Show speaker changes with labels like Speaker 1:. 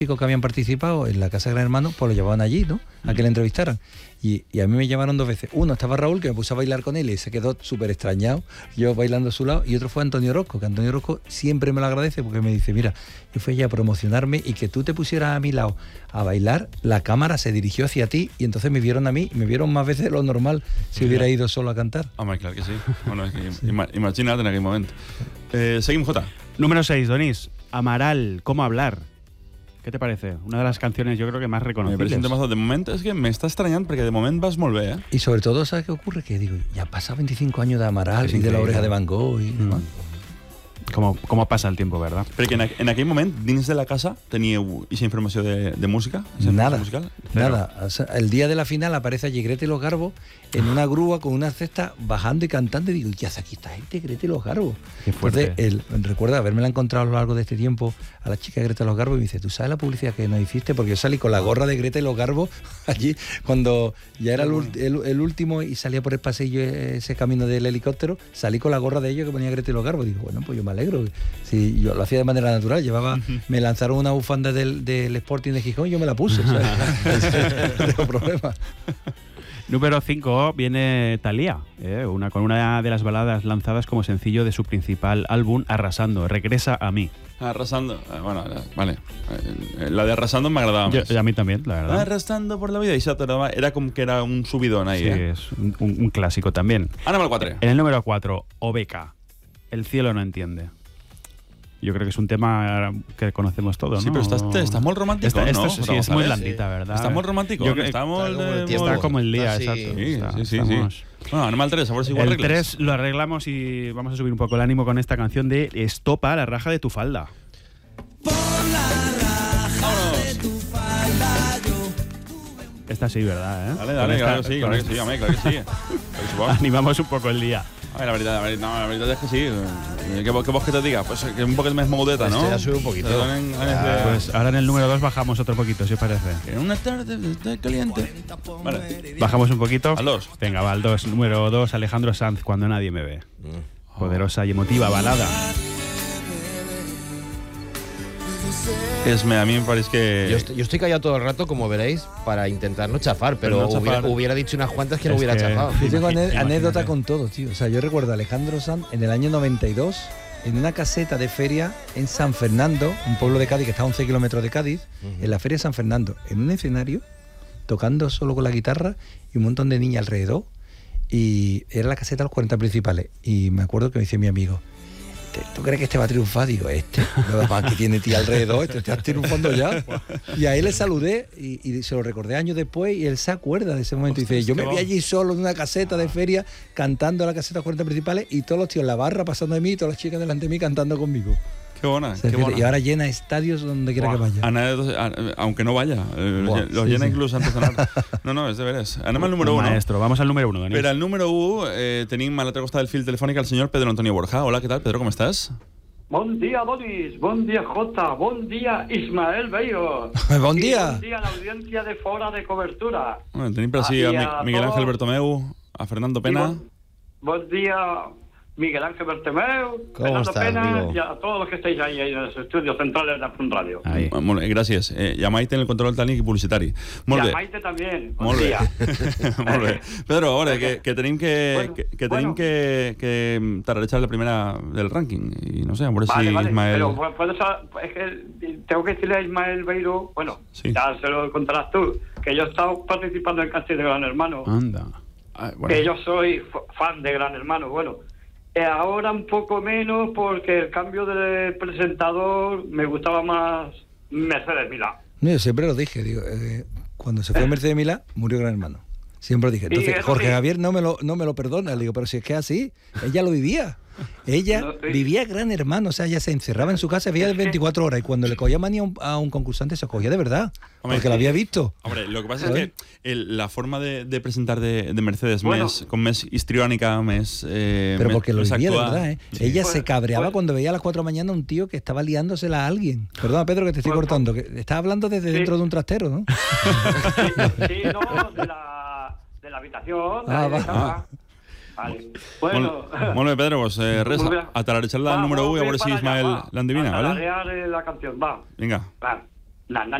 Speaker 1: que habían participado en la Casa de Gran Hermano, pues lo llevaban allí, ¿no? A que le entrevistaran. Y a mí me llamaron 2 veces. Uno estaba Raúl, que me puse a bailar con él y se quedó súper extrañado, yo bailando a su lado. Y otro fue Antonio Orozco, que Antonio Orozco siempre me lo agradece porque me dice, mira, yo fui allá a promocionarme y que tú te pusieras a mi lado a bailar, la cámara se dirigió hacia ti y entonces me vieron a mí, y me vieron más veces de lo normal si hubiera ido solo a cantar.
Speaker 2: Hombre, claro que sí. Bueno, es que imagínate en aquel momento. Seguimos, Jota.
Speaker 3: Número 6, Donís. Amaral, ¿cómo hablar? ¿Qué te parece? Una de las canciones yo creo que más
Speaker 2: Me
Speaker 3: reconocibles.
Speaker 2: parece un temazo. De momento es que me está extrañando porque de momento vas molt bé,
Speaker 1: Y sobre todo, ¿sabes qué ocurre? Que digo, ya pasa 25 años de Amaral
Speaker 3: Es
Speaker 1: y de
Speaker 3: increíble.
Speaker 1: La Oreja de Van Gogh y demás.
Speaker 3: ¿Cómo pasa el tiempo, verdad?
Speaker 2: Perquè en aquell moment, dins de la casa, teníeu aquesta informació de música?
Speaker 1: Nada,
Speaker 2: musical?
Speaker 1: nada. O sea, el día de la final aparece allí Grete y los Garbos en una grúa con una cesta bajando y cantando y digo, ¿qué hace aquí esta gente, Grete y los Garbos?
Speaker 3: Qué fuerte.
Speaker 1: Entonces, recuerda haberme encontrado a lo largo de este tiempo a la chica Grete y los Garbos y me dice, ¿tú sabes la publicidad que nos hiciste? Porque yo salí con la gorra de Grete y los Garbos allí cuando ya era el último y salía por el pasillo ese camino del helicóptero, salí con la gorra de ellos que ponía Grete y los Garbos. Digo, bueno, pues yo me alegro. Sí, yo lo hacía de manera natural, me lanzaron una bufanda del Sporting de Gijón y yo me la puse, ¿sabes? No tengo problema.
Speaker 3: Número 5 viene Thalía, con una de las baladas lanzadas como sencillo de su principal álbum, Arrasando, Regresa a mí.
Speaker 2: Arrasando. Bueno, vale. La de Arrasando me agradaba más.
Speaker 3: A mí también, la verdad.
Speaker 2: Arrasando por la vida. Y era como que era un subidón ahí,
Speaker 3: Sí, es un clásico también.
Speaker 2: Anem al 4.
Speaker 3: En el número 4, Obeca, El cielo no entiende. Yo creo que es un tema que conocemos todos,
Speaker 2: Sí,
Speaker 3: ¿no?
Speaker 2: pero estás muy romántico, ¿no?
Speaker 3: Sí, es muy blandita, ¿verdad?
Speaker 2: Está muy romántico.
Speaker 3: Yo creo que
Speaker 2: está
Speaker 3: está como el día,
Speaker 4: Sí.
Speaker 3: exacto.
Speaker 2: Sí. Bueno, anem al 3, a ver si igual
Speaker 3: El
Speaker 2: arreglas.
Speaker 3: 3 lo arreglamos y vamos a subir un poco el ánimo con esta canción de Estopa, la raja de tu falda. Esta sí, ¿verdad?
Speaker 2: Dale, claro que sí, claro que sí, home, claro que sí.
Speaker 3: Animamos un poco el día.
Speaker 2: A ver, la veritat és que sí. Què vols que te diga? Pues que un poquet més mogudeta, ¿no?
Speaker 4: Ya sube un poquito.
Speaker 3: Pues ahora en el número 2 bajamos otro poquito, si os parece.
Speaker 2: En una tarde caliente. Vale.
Speaker 3: Bajamos un poquito.
Speaker 2: Al 2.
Speaker 3: Venga, va al 2. Número 2, Alejandro Sanz, Cuando nadie me ve. Poderosa y emotiva balada.
Speaker 2: A mí me parece que...
Speaker 4: Yo estoy callado todo el rato, como veréis, para intentar no chafar, pero
Speaker 2: no chafar.
Speaker 4: hubiera dicho unas cuantas que no
Speaker 3: Es
Speaker 4: hubiera
Speaker 3: que-
Speaker 4: chafado.
Speaker 1: Yo tengo
Speaker 3: Imagínate.
Speaker 1: anécdota con todo, tío. O sea, yo recuerdo a Alejandro Sanz en el año 92 en una caseta de feria en San Fernando, un pueblo de Cádiz que está a 11 kilómetros de Cádiz, en la feria de San Fernando, en un escenario, tocando solo con la guitarra y un montón de niñas alrededor. Y era la caseta de los 40 principales. Y me acuerdo que me dice mi amigo, ¿tú crees que este va a triunfar? Digo, lo más que tiene tía alrededor, está triunfando ya. Y a él le saludé y se lo recordé años después y él se acuerda de ese momento. Y dice, yo me vi allí solo en una caseta de feria cantando la caseta 40 principales y todos los tíos en la barra pasando de mí y todas las chicas delante de mí cantando conmigo.
Speaker 2: Qué buena,
Speaker 1: O sea,
Speaker 2: qué
Speaker 1: fíjate,
Speaker 2: buena.
Speaker 1: y ahora llena estadios donde quiera que vaya.
Speaker 2: Aunque no vaya,
Speaker 1: Buah,
Speaker 2: los
Speaker 1: sí,
Speaker 2: llena
Speaker 1: sí.
Speaker 2: incluso antes de cenar. No, és de veres. Anem al número 1.
Speaker 3: Maestro, vamos al número 1, Denis.
Speaker 2: Per al número 1 tenim a l'altre costat del fil telefònic el senyor Pedro Antonio Borja. Hola, què tal, Pedro, com estàs?
Speaker 5: Bon dia, Donis. Bon dia, Jota. Bon dia, Ismael Beiro.
Speaker 1: Bon
Speaker 5: Y
Speaker 1: dia.
Speaker 5: bon dia a la audiencia de Fora de Cobertura.
Speaker 2: Bueno, tenim per així
Speaker 5: Y
Speaker 2: a Miguel
Speaker 5: todos-
Speaker 2: Ángel Bertomeu, a Fernando Pena.
Speaker 5: Bon dia, Miguel Ángel Bertomeu,
Speaker 4: ¿Cómo
Speaker 5: Fernando
Speaker 4: estás,
Speaker 5: Pena
Speaker 4: amigo?
Speaker 5: y a todos los que estáis ahí en los estudios centrales de Punt Radio.
Speaker 3: Ahí.
Speaker 2: Molt bé, gràcies. I a Maite en el control tècnic i publicitari. Molt
Speaker 5: y
Speaker 2: bé.
Speaker 5: a Maite también. Bon
Speaker 2: Molt bé.
Speaker 5: dia.
Speaker 2: Molt bé. Pedro, a veure, que tenim
Speaker 5: Bueno, bueno.
Speaker 2: que tararejar la primera del ranking. I no sé, a veure
Speaker 5: Vale,
Speaker 2: si
Speaker 5: vale,
Speaker 2: Ismael...
Speaker 5: pero es que tengo que decirle a Ismael Beiro, bueno,
Speaker 2: Sí.
Speaker 5: ya se lo contarás tú, que yo he estado participando en el casting de Gran Hermano.
Speaker 3: Anda.
Speaker 2: Ah, bueno.
Speaker 5: Que yo soy fan de Gran Hermano. Bueno, ahora un poco menos porque el cambio de presentador me gustaba más Mercedes Milá.
Speaker 1: No, yo siempre lo dije, digo, cuando se fue Mercedes Milá, murió Gran Hermano. Siempre lo dije.
Speaker 5: Y
Speaker 1: Entonces,
Speaker 5: eso
Speaker 1: Jorge
Speaker 5: sí.
Speaker 1: Javier no me lo perdona. Le digo, pero si es que es así, ella lo vivía. Ella
Speaker 5: No, sí.
Speaker 1: vivía Gran Hermano, o sea, ella se encerraba en su casa, veía 24 horas y cuando le cogía manía a un concursante se cogía de verdad,
Speaker 2: Hombre,
Speaker 1: porque lo había visto.
Speaker 2: Hombre, lo que pasa es
Speaker 1: ¿Sabes?
Speaker 2: que la forma de presentar de Mercedes
Speaker 5: Bueno.
Speaker 2: con més histriònica, més...
Speaker 1: Pero porque lo
Speaker 2: més
Speaker 1: vivía de
Speaker 2: actuada.
Speaker 1: verdad, ¿eh?
Speaker 2: Sí.
Speaker 1: Ella
Speaker 5: Pues-
Speaker 1: se cabreaba
Speaker 5: pues-
Speaker 1: cuando veía a las 4 de la mañana un tío que estaba liándosela a alguien. Perdona, Pedro, que te estoy
Speaker 5: Pues-
Speaker 1: cortando, que estás hablando desde
Speaker 5: Sí.
Speaker 1: dentro de un trastero, ¿no?
Speaker 5: Sí, no, de la habitación. de
Speaker 1: Ah,
Speaker 5: ahí de
Speaker 1: va.
Speaker 5: casa. Vale. Bueno,
Speaker 2: Molt bé, Pedro, pues res,
Speaker 5: Molt bé.
Speaker 2: a tararejar la
Speaker 5: va,
Speaker 2: número 1 i a
Speaker 5: ve
Speaker 2: veure si
Speaker 5: para allá,
Speaker 2: Ismael
Speaker 5: va.
Speaker 2: l'endevina,
Speaker 5: A
Speaker 2: ¿vale?
Speaker 5: tararear, la canción, va.
Speaker 2: Vinga.
Speaker 5: Va. Na, na,